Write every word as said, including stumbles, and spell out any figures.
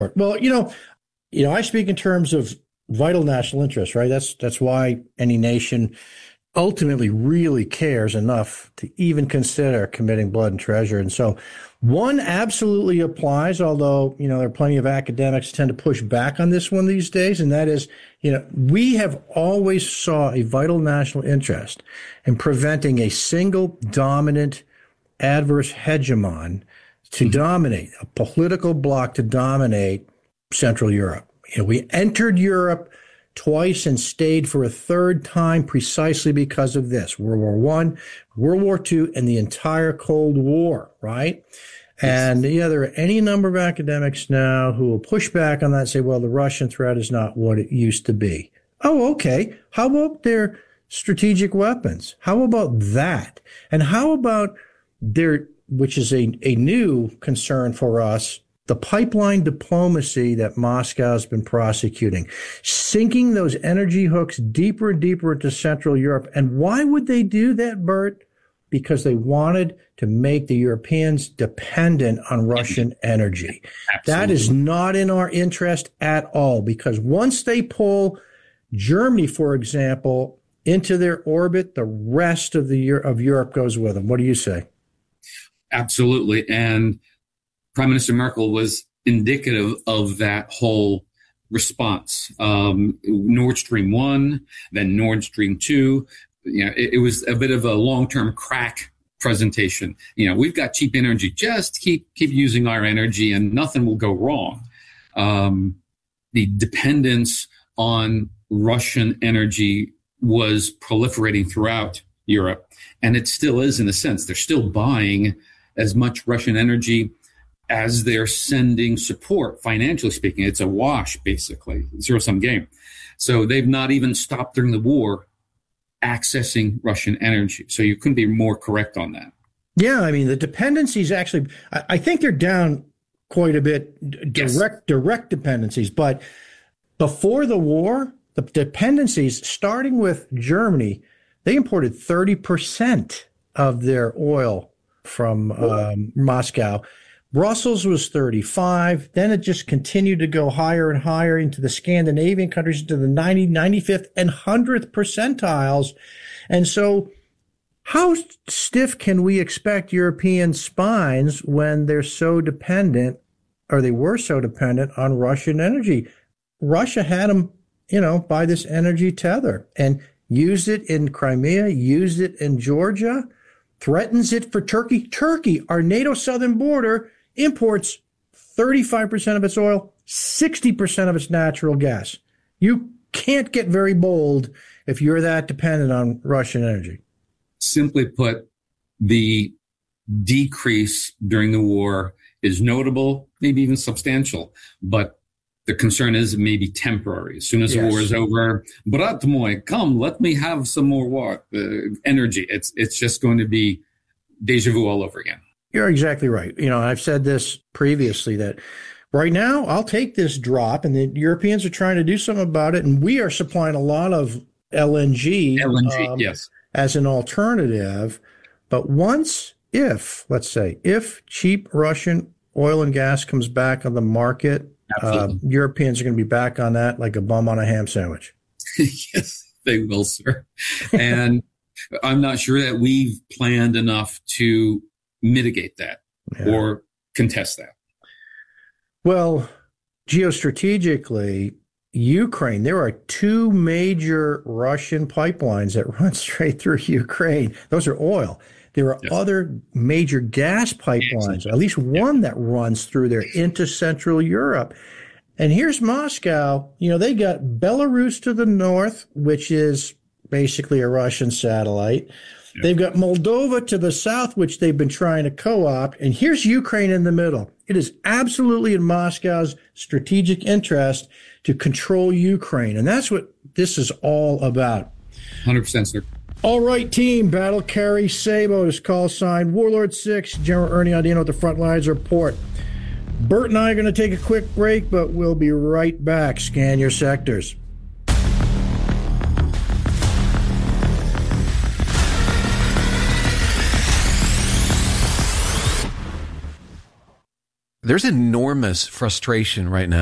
Well, you know, you know, I speak in terms of vital national interest, right? That's that's why any nation ultimately really cares enough to even consider committing blood and treasure. And so one absolutely applies, although, you know, there are plenty of academics who tend to push back on this one these days. And that is, you know, we have always saw a vital national interest in preventing a single dominant adverse hegemon to mm-hmm. dominate, a political bloc to dominate Central Europe. You know, we entered Europe twice and stayed for a third time precisely because of this. World War One, World War Two, and the entire Cold War, right? Yes. And yeah, there are any number of academics now who will push back on that and say, well, the Russian threat is not what it used to be. Oh, okay. How about their strategic weapons? How about that? And how about their, which is a, a new concern for us, the pipeline diplomacy that Moscow has been prosecuting, sinking those energy hooks deeper and deeper into Central Europe. And why would they do that, Bert? Because they wanted to make the Europeans dependent on Russian energy. Absolutely. That is not in our interest at all, because once they pull Germany, for example, into their orbit, the rest of the of Europe goes with them. What do you say? Absolutely. And Prime Minister Merkel was indicative of that whole response. Um, Nord Stream one, then Nord Stream two. You know, it, it was a bit of a long-term crack presentation. You know, we've got cheap energy. Just keep keep using our energy, and nothing will go wrong. Um, the dependence on Russian energy was proliferating throughout Europe, and it still is in a sense. They're still buying as much Russian energy as they're sending support, financially speaking. It's a wash, basically, zero-sum game. So they've not even stopped during the war accessing Russian energy. So you couldn't be more correct on that. Yeah, I mean, the dependencies actually, I, I think they're down quite a bit, direct, yes. direct dependencies. But before the war, the dependencies, starting with Germany, they imported thirty percent of their oil from um, Moscow. Brussels was thirty-five. Then it just continued to go higher and higher into the Scandinavian countries, into the ninety, ninety-fifth, and one hundredth percentiles. And so how stiff can we expect European spines when they're so dependent, or they were so dependent on Russian energy? Russia had them, you know, by this energy tether and used it in Crimea, used it in Georgia, threatens it for Turkey. Turkey, our NATO southern border, imports thirty-five percent of its oil, sixty percent of its natural gas. You can't get very bold if you're that dependent on Russian energy. Simply put, the decrease during the war is notable, maybe even substantial, but the concern is maybe temporary. As soon as yes. the war is over, brat moy, come, let me have some more war, uh, energy. It's it's just going to be deja vu all over again. You're exactly right. You know, I've said this previously that right now I'll take this drop, and the Europeans are trying to do something about it, and we are supplying a lot of L N G, L N G um, yes. as an alternative. But once, if, let's say, if cheap Russian oil and gas comes back on the market, uh, Europeans are going to be back on that like a bum on a ham sandwich. Yes, they will, sir. And I'm not sure that we've planned enough to mitigate that yeah. or contest that. Well, geostrategically, Ukraine, there are two major Russian pipelines that run straight through Ukraine. Those are oil. There are yes. other major gas pipelines, at least one yeah. that runs through there into Central Europe. And here's Moscow. You know, they got Belarus to the north, which is basically a Russian satellite. Yep. They've got Moldova to the south, which they've been trying to co-opt. And here's Ukraine in the middle. It is absolutely in Moscow's strategic interest to control Ukraine. And that's what this is all about. one hundred percent, sir. All right, team. Battle Carry Sabo is call sign Warlord six. General Ernie Audino with the Front Lines Report. Bert and I are going to take a quick break, but we'll be right back. Scan your sectors. there's enormous frustration right now